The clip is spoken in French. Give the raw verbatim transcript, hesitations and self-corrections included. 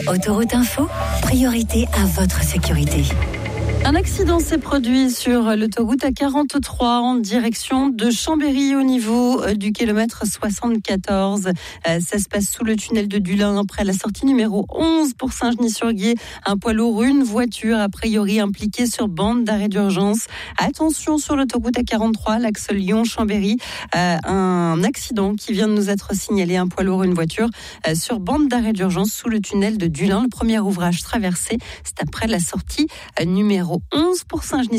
Autoroute Info, priorité à votre sécurité. Un accident s'est produit sur l'autoroute A quarante-trois en direction de Chambéry au niveau du kilomètre soixante-quatorze. Ça se passe sous le tunnel de Dulin après la sortie numéro onze pour Saint-Genis-sur-Guiers. Un poids lourd, une voiture a priori impliquée sur bande d'arrêt d'urgence. Attention sur l'autoroute A quarante-trois, l'axe Lyon-Chambéry. Euh, un accident qui vient de nous être signalé, un poids lourd, une voiture euh, sur bande d'arrêt d'urgence sous le tunnel de Dulin. Le premier ouvrage traversé, c'est après la sortie euh, numéro onze pour Saint-Genis.